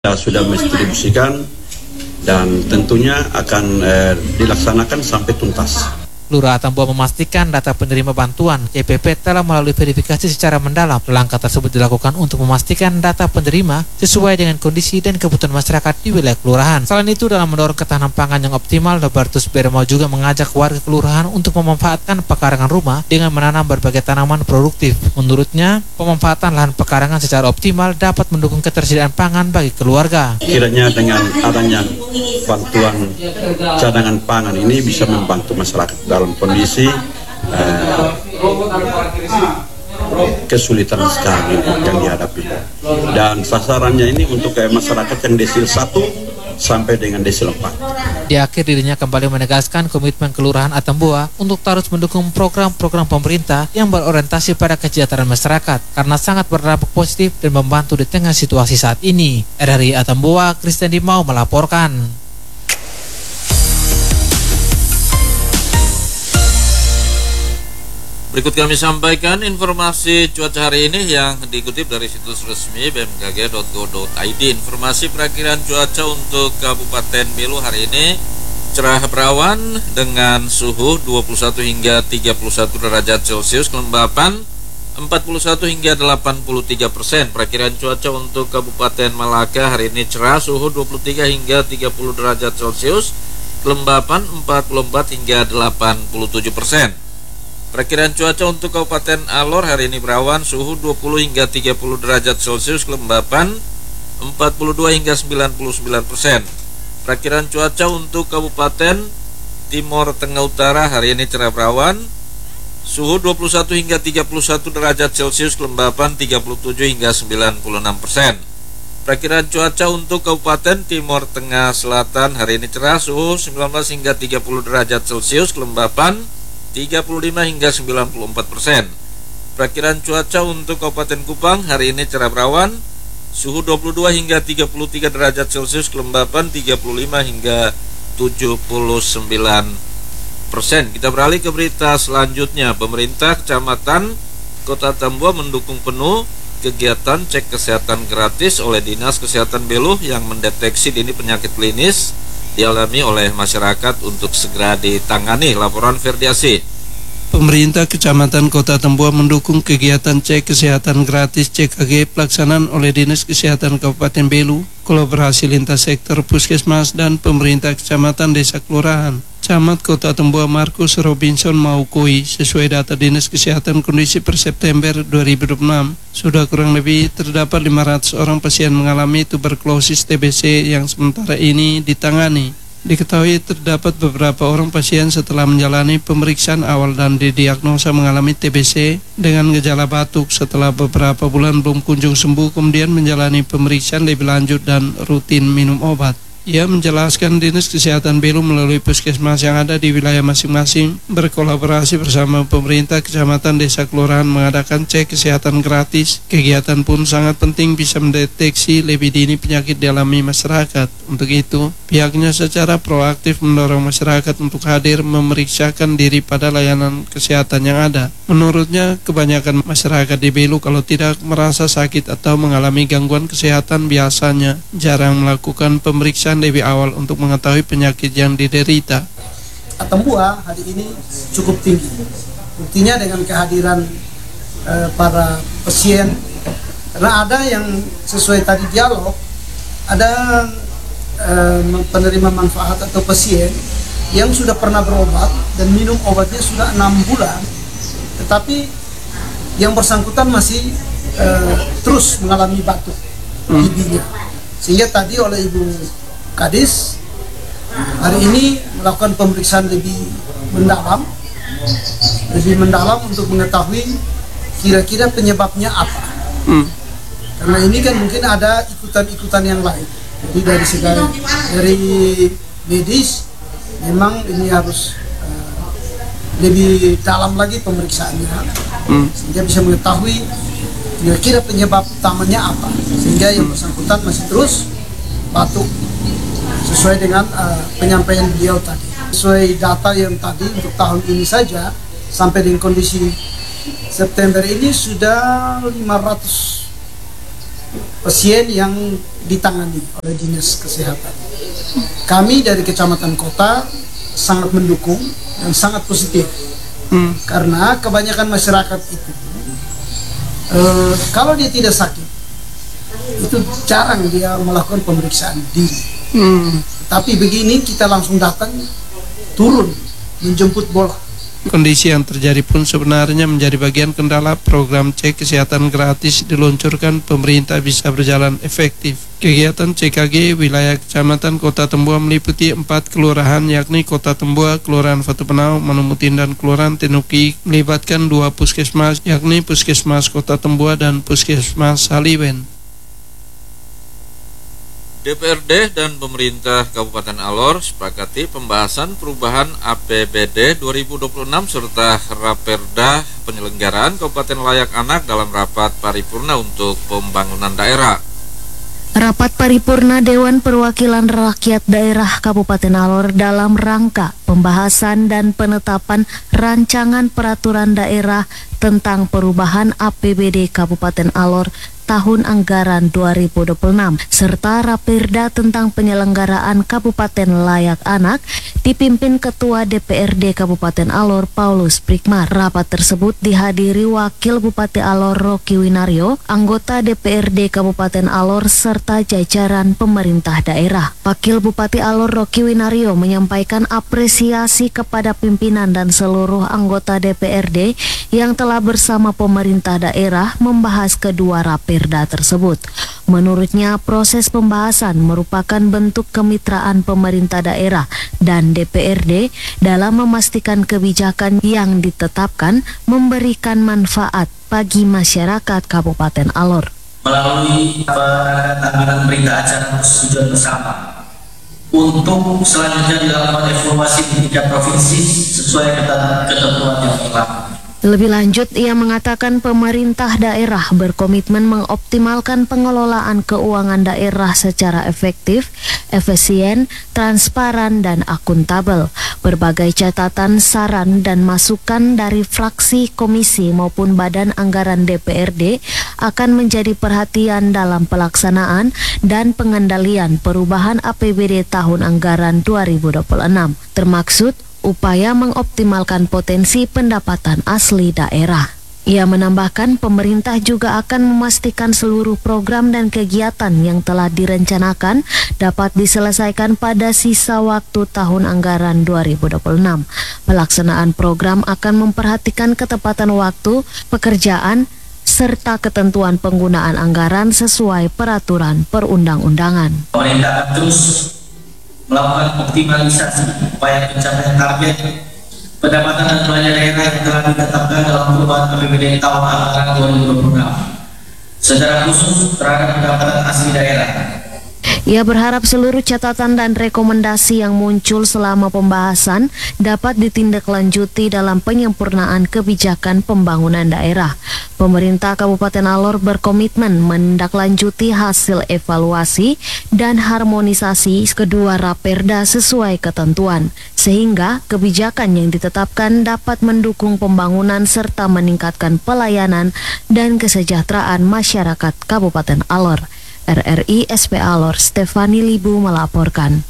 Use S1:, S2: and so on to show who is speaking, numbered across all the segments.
S1: Kita sudah mendistribusikan dan tentunya akan dilaksanakan sampai tuntas.
S2: Lurah Atambua memastikan data penerima bantuan JPP telah melalui verifikasi secara mendalam. Langkah tersebut dilakukan untuk memastikan data penerima sesuai dengan kondisi dan kebutuhan masyarakat di wilayah kelurahan. Selain itu, dalam mendorong ketahanan pangan yang optimal, Novartis Bermau juga mengajak warga kelurahan untuk memanfaatkan pekarangan rumah dengan menanam berbagai tanaman produktif. Menurutnya, pemanfaatan lahan pekarangan secara optimal dapat mendukung ketersediaan pangan bagi keluarga.
S1: Kiranya dengan adanya bantuan cadangan pangan ini bisa membantu masyarakat dalam kondisi kesulitan sekarang yang dihadapi. Dan sasarannya ini untuk masyarakat yang desil 1 sampai dengan desil 4.
S2: Di akhir, dirinya kembali menegaskan komitmen Kelurahan Atambua untuk terus mendukung program-program pemerintah yang berorientasi pada kesejahteraan masyarakat karena sangat berdampak positif dan membantu di tengah situasi saat ini. RRI Atambua, Christian Dimau melaporkan.
S3: Berikut kami sampaikan informasi cuaca hari ini yang dikutip dari situs resmi bmkg.go.id. Informasi perakiraan cuaca untuk Kabupaten Belu hari ini cerah berawan dengan suhu 21 hingga 31 derajat Celcius, kelembapan 41 hingga 83%. Perakiraan cuaca untuk Kabupaten Malaka hari ini cerah, suhu 23 hingga 30 derajat Celcius, kelembapan 44 hingga 87%. Perakiraan cuaca untuk Kabupaten Alor hari ini berawan, suhu 20 hingga 30 derajat Celcius, kelembapan 42 hingga 99%. Perakiraan cuaca untuk Kabupaten Timor Tengah Utara hari ini cerah berawan, suhu 21 hingga 31 derajat Celcius, kelembapan 37 hingga 96%. Perakiraan cuaca untuk Kabupaten Timor Tengah Selatan hari ini cerah, suhu 19 hingga 30 derajat Celcius, kelembapan 35 hingga 94%. Perakiraan cuaca untuk Kabupaten Kupang hari ini cerah berawan, suhu 22 hingga 33 derajat Celcius, kelembapan 35 hingga 79%. Kita beralih ke berita selanjutnya. Pemerintah Kecamatan Kota Atambua mendukung penuh kegiatan cek kesehatan gratis oleh Dinas Kesehatan Belu yang mendeteksi dini penyakit klinis dialami oleh masyarakat untuk segera ditangani. Laporan Ferdiasi.
S4: Pemerintah Kecamatan Kota Atambua mendukung kegiatan cek kesehatan gratis CKG pelaksanaan oleh Dinas Kesehatan Kabupaten Belu, kolaborasi lintas sektor puskesmas dan pemerintah kecamatan desa kelurahan. Camat Kota Atambua Markus Robinson Maukoi, sesuai data Dinas Kesehatan kondisi per September 2026, sudah kurang lebih terdapat 500 orang pasien mengalami tuberkulosis TBC yang sementara ini ditangani. Diketahui terdapat beberapa orang pasien setelah menjalani pemeriksaan awal dan didiagnosa mengalami TBC dengan gejala batuk. Setelah beberapa bulan belum kunjung sembuh, kemudian menjalani pemeriksaan lebih lanjut dan rutin minum obat. Ia menjelaskan Dinas Kesehatan Belu melalui puskesmas yang ada di wilayah masing-masing berkolaborasi bersama pemerintah kecamatan desa kelurahan mengadakan cek kesehatan gratis. Kegiatan pun sangat penting bisa mendeteksi lebih dini penyakit dialami masyarakat. Untuk itu, pihaknya secara proaktif mendorong masyarakat untuk hadir memeriksakan diri pada layanan kesehatan yang ada. Menurutnya, kebanyakan masyarakat di Belu kalau tidak merasa sakit atau mengalami gangguan kesehatan biasanya jarang melakukan pemeriksaan lebih awal untuk mengetahui penyakit yang diderita.
S5: Atambua hari ini cukup tinggi. Buktinya dengan kehadiran para pasien, karena ada yang sesuai tadi dialog, ada penerima manfaat atau pasien yang sudah pernah berobat dan minum obatnya sudah 6 bulan, tetapi yang bersangkutan masih terus mengalami batuk giginya. Sehingga tadi oleh Ibu Kadis hari ini melakukan pemeriksaan lebih mendalam untuk mengetahui kira-kira penyebabnya apa. Karena ini kan mungkin ada ikutan-ikutan yang lain. Jadi dari medis memang ini harus lebih dalam lagi pemeriksaannya, sehingga bisa mengetahui kira-kira penyebab utamanya apa, sehingga yang bersangkutan masih terus batuk sesuai dengan penyampaian beliau tadi. Sesuai data yang tadi untuk tahun ini saja sampai dengan kondisi September ini sudah 500 pasien yang ditangani oleh Dinas Kesehatan. Kami dari Kecamatan Kota sangat mendukung dan sangat positif karena kebanyakan masyarakat itu kalau dia tidak sakit itu jarang dia melakukan pemeriksaan diri. Tapi begini kita langsung datang, turun, menjemput bola.
S4: Kondisi yang terjadi pun sebenarnya menjadi bagian kendala program cek kesehatan gratis diluncurkan pemerintah bisa berjalan efektif. Kegiatan CKG wilayah Kecamatan Kota Tembua meliputi 4 kelurahan yakni Kota Tembua, Kelurahan Fatu Penau, Manumutin dan Kelurahan Tenuki, melibatkan 2 puskesmas yakni Puskesmas Kota Tembua dan Puskesmas Saliwen.
S3: DPRD dan pemerintah Kabupaten Alor sepakati pembahasan perubahan APBD 2026 serta Raperda penyelenggaraan Kabupaten Layak Anak dalam rapat paripurna untuk pembangunan daerah.
S6: Rapat paripurna Dewan Perwakilan Rakyat Daerah Kabupaten Alor dalam rangka pembahasan dan penetapan rancangan peraturan daerah tentang perubahan APBD Kabupaten Alor tahun anggaran 2026 serta Raperda tentang penyelenggaraan Kabupaten Layak Anak dipimpin Ketua DPRD Kabupaten Alor Paulus Prikmar. Rapat tersebut dihadiri Wakil Bupati Alor Rocky Winario, anggota DPRD Kabupaten Alor serta jajaran pemerintah daerah. Wakil Bupati Alor Rocky Winario menyampaikan apresiasi kepada pimpinan dan seluruh anggota DPRD yang telah bersama pemerintah daerah membahas kedua Raperda tersebut. Menurutnya, proses pembahasan merupakan bentuk kemitraan pemerintah daerah dan DPRD dalam memastikan kebijakan yang ditetapkan memberikan manfaat bagi masyarakat Kabupaten Alor.
S7: Melalui penandatanganan berita acara persetujuan bersama untuk selanjutnya dilakukan evaluasi di tingkat provinsi sesuai ketentuan yang berlaku.
S6: Lebih lanjut, ia mengatakan pemerintah daerah berkomitmen mengoptimalkan pengelolaan keuangan daerah secara efektif, efisien, transparan, dan akuntabel. Berbagai catatan, saran, dan masukan dari fraksi, komisi, maupun badan anggaran DPRD akan menjadi perhatian dalam pelaksanaan dan pengendalian perubahan APBD tahun anggaran 2026, termaksud upaya mengoptimalkan potensi pendapatan asli daerah. Ia menambahkan pemerintah juga akan memastikan seluruh program dan kegiatan yang telah direncanakan dapat diselesaikan pada sisa waktu tahun anggaran 2026. Pelaksanaan program akan memperhatikan ketepatan waktu, pekerjaan, serta ketentuan penggunaan anggaran sesuai peraturan perundang-undangan.
S7: Pemerintah akan terus melakukan optimalisasi upaya pencapaian target pendapatan dan belanja daerah yang telah ditetapkan dalam perubahan APBD tahun anggaran 2026 secara khusus terhadap pendapatan asli daerah.
S6: Ia berharap seluruh catatan dan rekomendasi yang muncul selama pembahasan dapat ditindaklanjuti dalam penyempurnaan kebijakan pembangunan daerah. Pemerintah Kabupaten Alor berkomitmen menindaklanjuti hasil evaluasi dan harmonisasi kedua Raperda sesuai ketentuan, sehingga kebijakan yang ditetapkan dapat mendukung pembangunan serta meningkatkan pelayanan dan kesejahteraan masyarakat Kabupaten Alor. RRI SP Alor Stefani Libu melaporkan.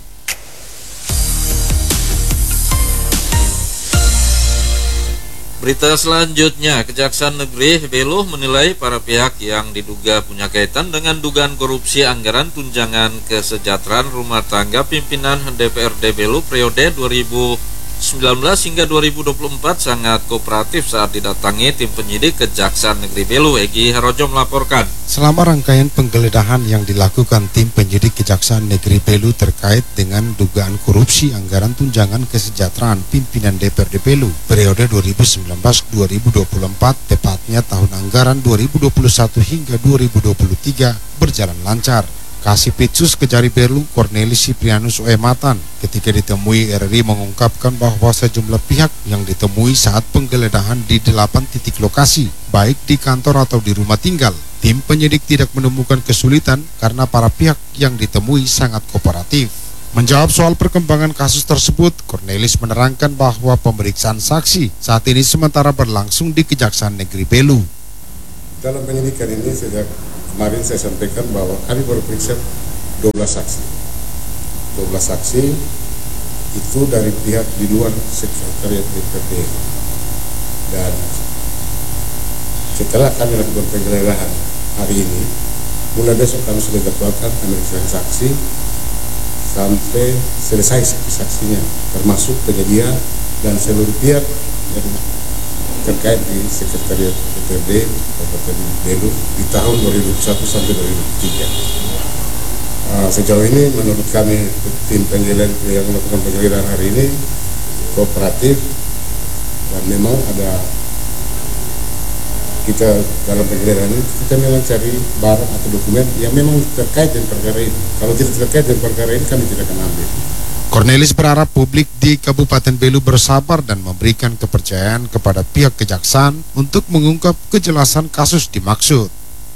S3: Berita selanjutnya, Kejaksaan Negeri Belu menilai para pihak yang diduga punya kaitan dengan dugaan korupsi anggaran tunjangan kesejahteraan rumah tangga pimpinan DPRD Belu periode 2019 hingga 2024 sangat kooperatif saat didatangi tim penyidik Kejaksaan Negeri Belu. Egy Harojo melaporkan.
S8: Selama rangkaian penggeledahan yang dilakukan tim penyidik Kejaksaan Negeri Belu terkait dengan dugaan korupsi anggaran tunjangan kesejahteraan pimpinan DPRD Belu periode 2019-2024 tepatnya tahun anggaran 2021 hingga 2023 berjalan lancar. Kasipitsus Kejari Belu Cornelis Siprianus Oematan ketika ditemui RRI mengungkapkan bahwa sejumlah pihak yang ditemui saat penggeledahan di 8 titik lokasi, baik di kantor atau di rumah tinggal. Tim penyidik tidak menemukan kesulitan karena para pihak yang ditemui sangat kooperatif. Menjawab soal perkembangan kasus tersebut, Cornelis menerangkan bahwa pemeriksaan saksi saat ini sementara berlangsung di Kejaksaan Negeri Belu.
S9: Dalam penyidikan ini sejak kemarin saya sampaikan bahwa kami baru periksa 12 saksi. 12 saksi itu dari pihak di luar sekretariat DPRD. Dan setelah kami lakukan penggeledahan hari ini, mulai besok kami sudah jadwalkan pemeriksaan saksi sampai selesai saksinya, termasuk penyedia dan seluruh pihak yang terkait di sekretariat DPRD Kabupaten Belu di tahun 2021 sampai 2003. Sejauh ini menurut kami tim penggeledahan yang melakukan penggeledahan hari ini kooperatif dan memang ada kita dalam penggeledahan ini kita memang cari barang atau dokumen yang memang terkait dengan perkara ini. Kalau tidak terkait dengan perkara ini kami tidak akan ambil.
S8: Cornelis berharap publik di Kabupaten Belu bersabar dan memberikan kepercayaan kepada pihak kejaksaan untuk mengungkap kejelasan kasus dimaksud.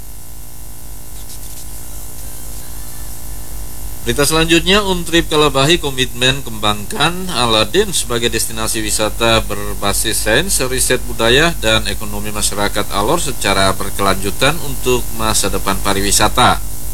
S3: Berita selanjutnya, Untrip Kalabahi komitmen kembangkan Aladin sebagai destinasi wisata berbasis sains, riset budaya, dan ekonomi masyarakat Alor secara berkelanjutan untuk masa depan pariwisata.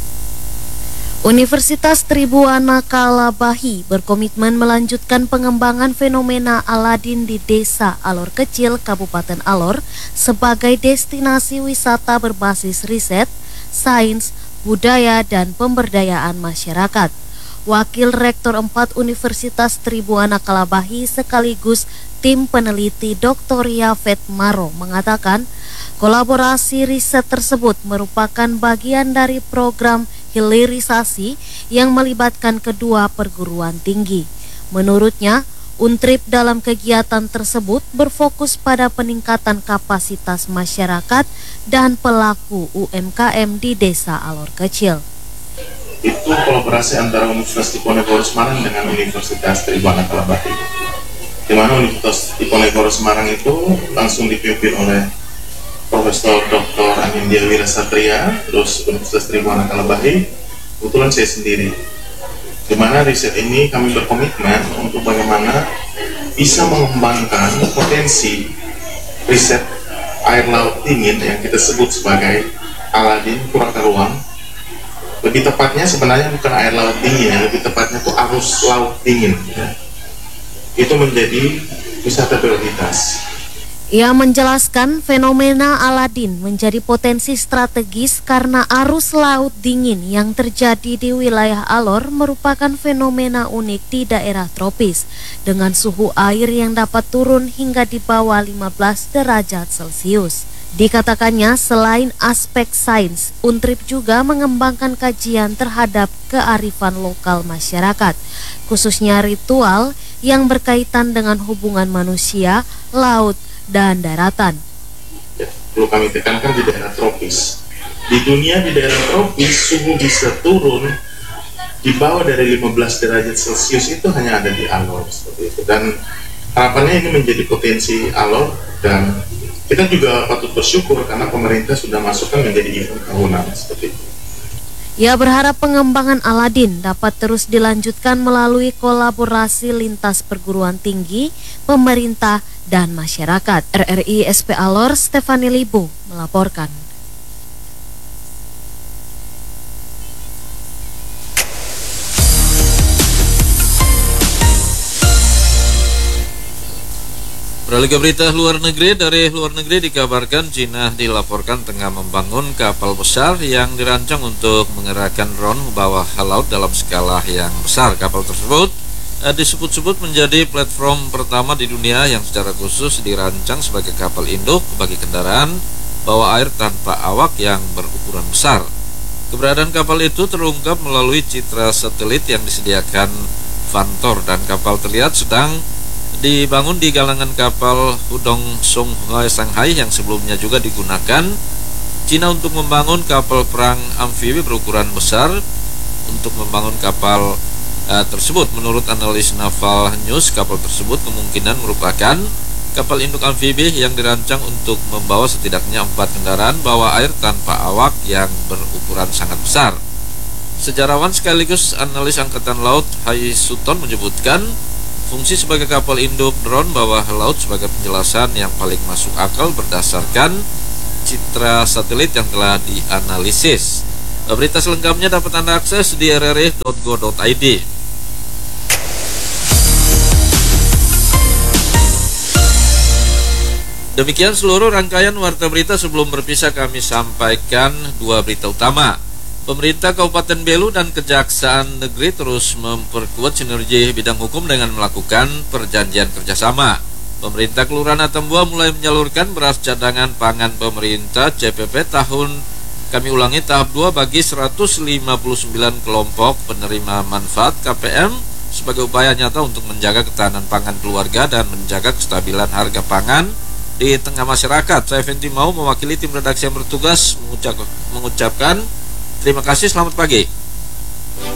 S6: Universitas Tribuana Kalabahi berkomitmen melanjutkan pengembangan fenomena Aladin di Desa Alor Kecil, Kabupaten Alor sebagai destinasi wisata berbasis riset, sains, budaya, dan pemberdayaan masyarakat. Wakil Rektor 4 Universitas Tribuana Kalabahi sekaligus tim peneliti Dr. Yafet Maro mengatakan kolaborasi riset tersebut merupakan bagian dari program hilirisasi yang melibatkan kedua perguruan tinggi. Menurutnya, Untrip dalam kegiatan tersebut berfokus pada peningkatan kapasitas masyarakat dan pelaku UMKM di Desa Alor Kecil.
S10: Itu kolaborasi antara Universitas Diponegoro Semarang dengan Universitas Tribuana Kalabahi, di mana Universitas Diponegoro Semarang itu langsung dipimpin oleh Profesor Dr. Anindya Wirasatria, terus Universitas Tribuana Kalabahi kebetulan saya sendiri, di mana riset ini kami berkomitmen untuk bagaimana bisa mengembangkan potensi riset air laut dingin yang kita sebut sebagai Aladin Kurata Ruang. Lebih tepatnya sebenarnya bukan air laut dingin, yang lebih tepatnya itu arus laut dingin ya. Itu menjadi wisata prioritas.
S6: Ia menjelaskan fenomena Aladin menjadi potensi strategis karena arus laut dingin yang terjadi di wilayah Alor merupakan fenomena unik di daerah tropis dengan suhu air yang dapat turun hingga di bawah 15 derajat Celcius. Dikatakannya selain aspek sains, Untrip juga mengembangkan kajian terhadap kearifan lokal masyarakat, khususnya ritual yang berkaitan dengan hubungan manusia, laut, dan daratan.
S10: Ya, perlu kami tekankan di daerah tropis. Di dunia di daerah tropis suhu bisa turun di bawah dari 15 derajat Celcius itu hanya ada di Alor seperti itu. Dan harapannya ini menjadi potensi Alor, dan kita juga patut bersyukur karena pemerintah sudah masukkan menjadi event tahunan seperti itu.
S6: Ia berharap pengembangan Aladin dapat terus dilanjutkan melalui kolaborasi lintas perguruan tinggi, pemerintah, dan masyarakat. RRI SP Alor, Stefani Libo melaporkan.
S3: Beralih ke berita luar negeri, dari luar negeri dikabarkan Cina dilaporkan tengah membangun kapal besar yang dirancang untuk mengerahkan drone bawah laut dalam skala yang besar. Kapal tersebut disebut-sebut menjadi platform pertama di dunia yang secara khusus dirancang sebagai kapal induk bagi kendaraan bawah air tanpa awak yang berukuran besar. Keberadaan kapal itu terungkap melalui citra satelit yang disediakan Vantor, dan kapal terlihat sedang dibangun di galangan kapal Hudong Songhai Shanghai yang sebelumnya juga digunakan Cina untuk membangun kapal perang amfibi berukuran besar. Untuk membangun kapal tersebut, menurut analis Naval News, kapal tersebut kemungkinan merupakan kapal induk amfibi yang dirancang untuk membawa setidaknya 4 kendaraan bawah air tanpa awak yang berukuran sangat besar. Sejarawan sekaligus analis Angkatan Laut Hai Sutton menyebutkan fungsi sebagai kapal induk drone bawah laut sebagai penjelasan yang paling masuk akal berdasarkan citra satelit yang telah dianalisis. Berita selengkapnya dapat Anda akses di rri.go.id. Demikian seluruh rangkaian warta berita. Sebelum berpisah kami sampaikan dua berita utama. Pemerintah Kabupaten Belu dan Kejaksaan Negeri terus memperkuat sinergi bidang hukum dengan melakukan perjanjian kerjasama. Pemerintah Kelurahan Atambua mulai menyalurkan beras cadangan pangan pemerintah CPP tahap 2 bagi 159 kelompok penerima manfaat KPM sebagai upaya nyata untuk menjaga ketahanan pangan keluarga dan menjaga kestabilan harga pangan di tengah masyarakat. Saya Fenty Mau mewakili tim redaksi yang bertugas mengucapkan terima kasih, selamat pagi.